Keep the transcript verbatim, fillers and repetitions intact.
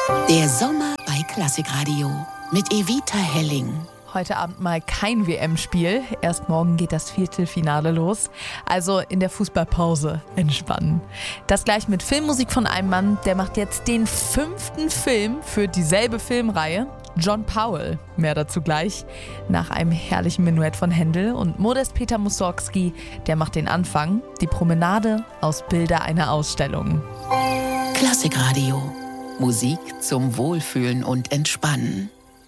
Der Sommer bei Klassikradio mit Evita Helling. Heute Abend mal kein W M-Spiel. Erst morgen geht das Viertelfinale los. Also in der Fußballpause entspannen. Das gleich mit Filmmusik von einem Mann, der macht jetzt den fünften Film für dieselbe Filmreihe. John Powell. Mehr dazu gleich. Nach einem herrlichen Menuett von Händel und Modest Peter Mussorgsky, der macht den Anfang. Die Promenade aus Bilder einer Ausstellung. Klassikradio. Musik zum Wohlfühlen und Entspannen.